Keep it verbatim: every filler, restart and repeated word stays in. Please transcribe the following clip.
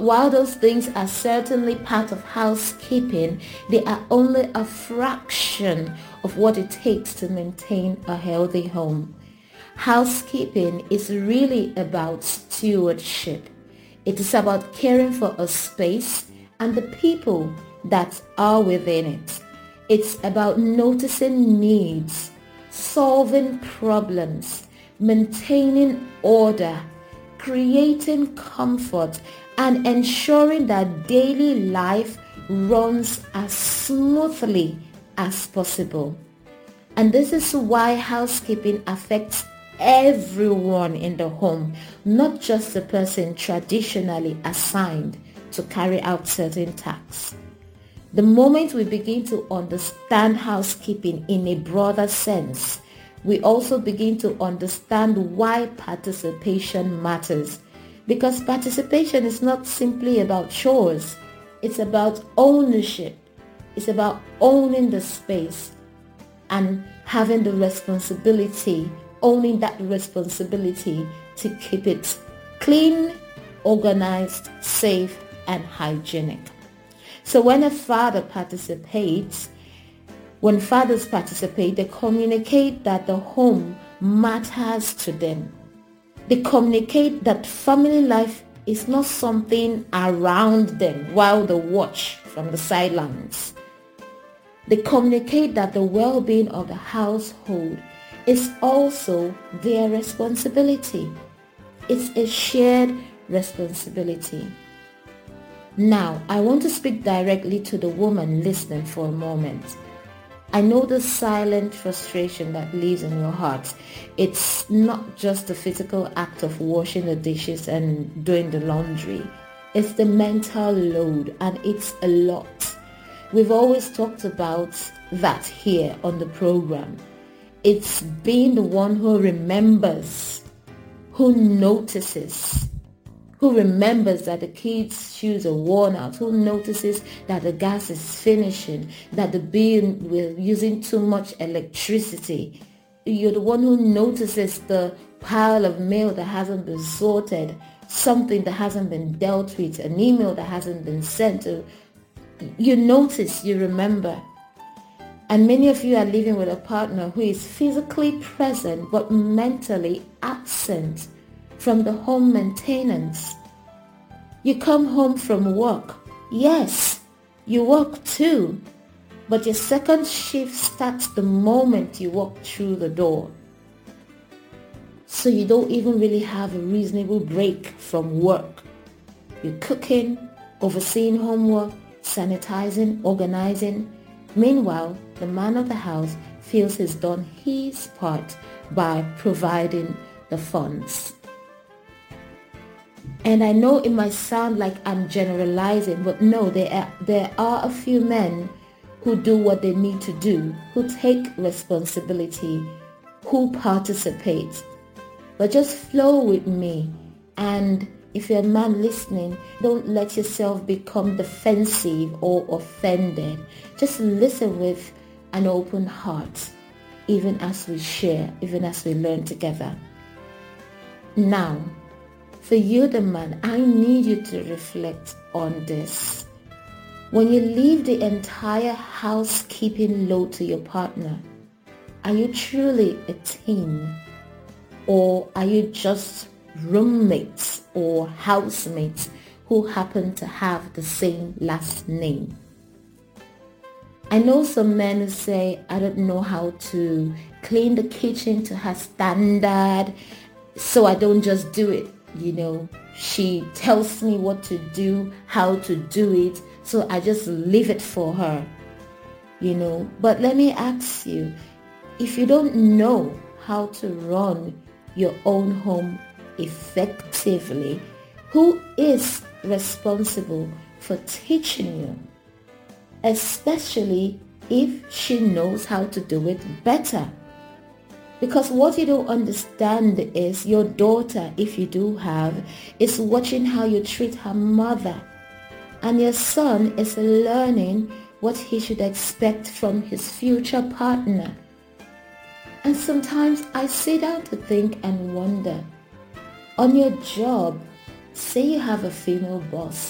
while those things are certainly part of housekeeping, they are only a fraction of what it takes to maintain a healthy home. Housekeeping is really about stewardship. It is about caring for a space and the people that are within it. It's about noticing needs, solving problems, maintaining order, creating comfort, and ensuring that daily life runs as smoothly as possible. And this is why housekeeping affects everyone in the home, not just the person traditionally assigned to carry out certain tasks. The moment we begin to understand housekeeping in a broader sense, we also begin to understand why participation matters. Because participation is not simply about chores. It's about ownership. It's about owning the space and having the responsibility, owning that responsibility to keep it clean, organized, safe, and hygienic. So when a father participates, when fathers participate, they communicate that the home matters to them. They communicate that family life is not something around them while they watch from the sidelines. They communicate that the well-being of the household is also their responsibility. It's a shared responsibility. Now, I want to speak directly to the woman listening for a moment. I know the silent frustration that lives in your heart. It's not just the physical act of washing the dishes and doing the laundry. It's the mental load, and it's a lot. We've always talked about that here on the program. It's being the one who remembers, who notices, who remembers that the kids' shoes are worn out, who notices that the gas is finishing, that the bill, we're using too much electricity. You're the one who notices the pile of mail that hasn't been sorted, something that hasn't been dealt with, an email that hasn't been sent. You notice, you remember. And many of you are living with a partner who is physically present but mentally absent from the home maintenance. You come home from work. Yes, you work too, but your second shift starts the moment you walk through the door. So you don't even really have a reasonable break from work. You're cooking, overseeing homework, sanitizing, organizing. Meanwhile, the man of the house feels he's done his part by providing the funds. And I know it might sound like I'm generalizing, but no, there are, there are a few men who do what they need to do, who take responsibility, who participate. But just flow with me. And if you're a man listening, don't let yourself become defensive or offended. Just listen with an open heart, even as we share, even as we learn together. Now, for you, the man, I need you to reflect on this. When you leave the entire housekeeping load to your partner, are you truly a team? Or are you just roommates or housemates who happen to have the same last name? I know some men who say, I don't know how to clean the kitchen to her standard, so I don't just do it. You know, she tells me what to do, how to do it, so I just leave it for her. You know, but let me ask you, if you don't know how to run your own home effectively, who is responsible for teaching you? Especially if she knows how to do it better. Because what you don't understand is your daughter, if you do have, is watching how you treat her mother. And your son is learning what he should expect from his future partner. And sometimes I sit down to think and wonder, on your job, say you have a female boss,